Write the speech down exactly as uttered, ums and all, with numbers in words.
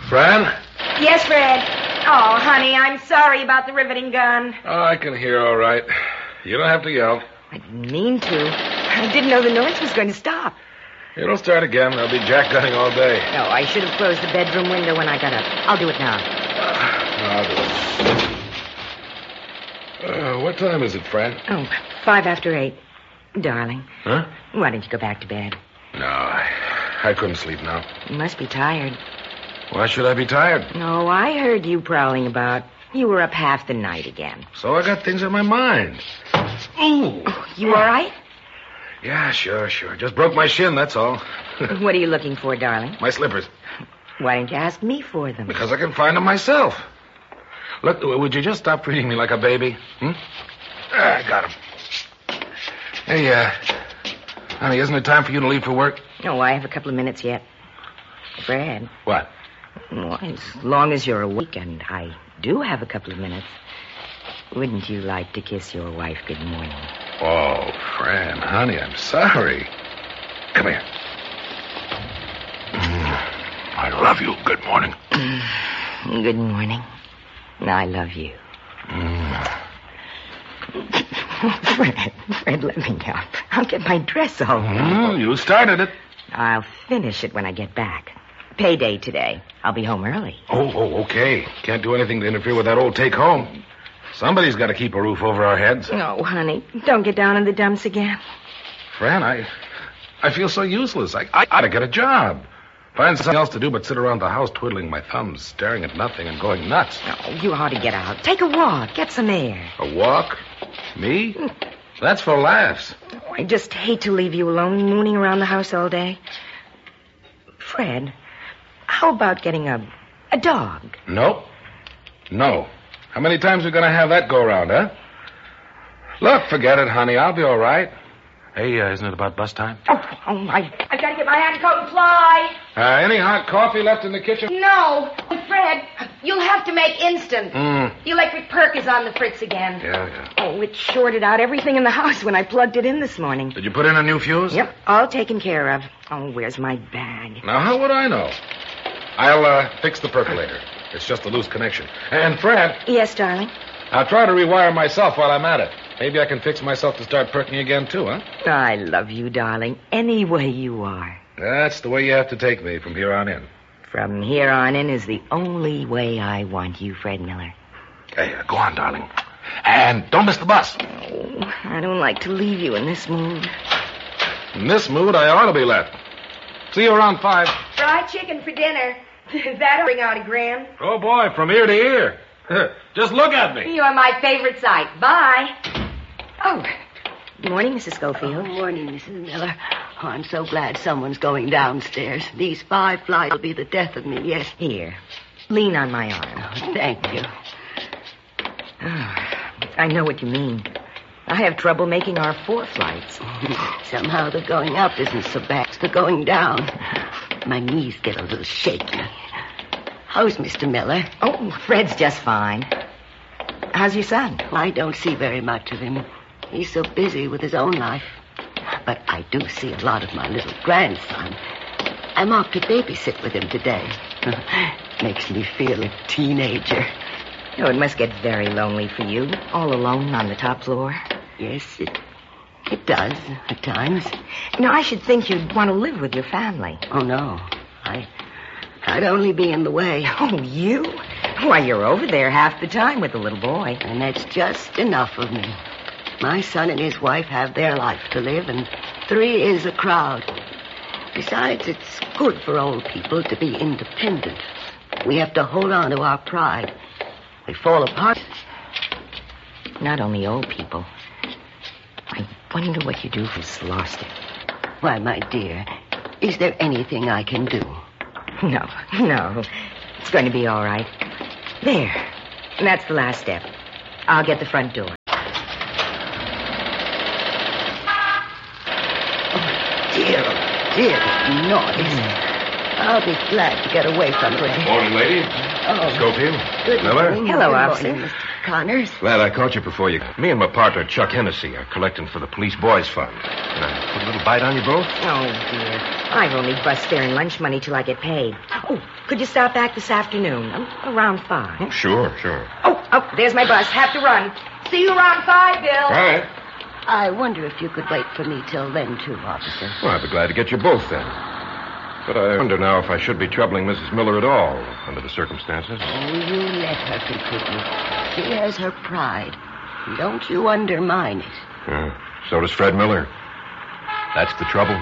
Fran? Yes, Fred. Oh, honey, I'm sorry about the riveting gun. Oh, I can hear all right. You don't have to yell. I didn't mean to. I didn't know the noise was going to stop. It'll start again. There'll be jack gunning all day. No, I should have closed the bedroom window when I got up. I'll do it now. Uh, I'll do it. Uh, what time is it, Fran? Oh, five after eight. Darling. Huh? Why don't you go back to bed? No, I, I couldn't sleep now. You must be tired. Why should I be tired? No, I heard you prowling about. You were up half the night again. So I got things on my mind. Ooh. Oh, you all right? Yeah, sure, sure. Just broke my shin, that's all. What are you looking for, darling? My slippers. Why didn't you ask me for them? Because I can find them myself. Look, would you just stop treating me like a baby? Hmm? Ah, I got them. Hey, uh, honey, isn't it time for you to leave for work? Oh, I have a couple of minutes yet. Fred. What? Well, as long as you're awake, and I do have a couple of minutes, wouldn't you like to kiss your wife good morning? Oh, Fran, honey, I'm sorry. Come here. Mm, I love you. Good morning. Good morning. I love you. Mm. Fred, Fred, let me up. I'll get my dress all right. Mm, you started it. I'll finish it when I get back. Payday today. I'll be home early. Oh, oh, okay. Can't do anything to interfere with that old take-home. Somebody's got to keep a roof over our heads. No, honey. Don't get down in the dumps again. Fran, I I feel so useless. I, I ought to get a job. Find something else to do but sit around the house twiddling my thumbs, staring at nothing and going nuts. No, you ought to get out. Take a walk. Get some air. A walk? Me? That's for laughs. Oh, I just hate to leave you alone mooning around the house all day. Fred, how about getting a a dog? Nope. No. How many times are we going to have that go around, huh? Look, forget it, honey. I'll be all right. Hey, uh, isn't it about bus time? Oh, oh my. I've got to get my hat and coat and fly. Uh, any hot coffee left in the kitchen? No. Fred, you'll have to make instant. Mm. The electric perk is on the fritz again. Yeah, yeah. Oh, it shorted out everything in the house when I plugged it in this morning. Did you put in a new fuse? Yep, all taken care of. Oh, where's my bag? Now, how would I know? I'll uh, fix the percolator. It's just a loose connection. And, Fran... Yes, darling? I'll try to rewire myself while I'm at it. Maybe I can fix myself to start perking again, too, huh? I love you, darling, any way you are. That's the way you have to take me from here on in. From here on in is the only way I want you, Fred Miller. Hey, uh, go on, darling. And don't miss the bus. Oh, I don't like to leave you in this mood. In this mood, I ought to be left. See you around five. Fried chicken for dinner. That'll bring out a grand. Oh, boy, from ear to ear. Just look at me. You are my favorite sight. Bye. Oh, good morning, Missus Schofield. Good morning, Missus Miller. Oh, I'm so glad someone's going downstairs. These five flights will be the death of me, yes. Here, lean on my arm. Oh, thank you. Oh, I know what you mean. I have trouble making our four flights. Somehow the going up isn't so bad as the going down. My knees get a little shaky. How's Mister Miller? Oh, Fred's just fine. How's your son? I don't see very much of him. He's so busy with his own life. But I do see a lot of my little grandson. I'm off to babysit with him today. Makes me feel a teenager. Oh, it must get very lonely for you, all alone on the top floor. Yes, it it does at times. Now, I should think you'd want to live with your family. Oh, no. I, I'd only be in the way. Oh, you? Why, you're over there half the time with the little boy. And that's just enough of me. My son and his wife have their life to live, and three is a crowd. Besides, it's good for old people to be independent. We have to hold on to our pride. We fall apart. Not only old people. I wonder what you do who's lost it. Why, my dear, is there anything I can do? No, no. It's going to be all right. There. And that's the last step. I'll get the front door. Oh, dear, oh, dear, that noise. Mm. I'll be glad to get away from it. Morning, lady. Oh. Schofield. Good Miller. morning. Hello, Good officer. morning, Connors. Glad I caught you before you... Me and my partner, Chuck Hennessy, are collecting for the police boys fund. Can I put a little bite on you both? Oh, dear. I've only bust sparing lunch money till I get paid. Oh, could you stop back this afternoon? Um, around five. Oh, sure, sure. Oh, oh, there's my bus. Have to run. See you around five, Bill. All right. I wonder if you could wait for me till then, too, officer. Well, I'd be glad to get you both then. But I wonder now if I should be troubling Missus Miller at all, under the circumstances. Oh, you let her continue. She has her pride. Don't you undermine it. Yeah, so does Fred Miller. That's the trouble.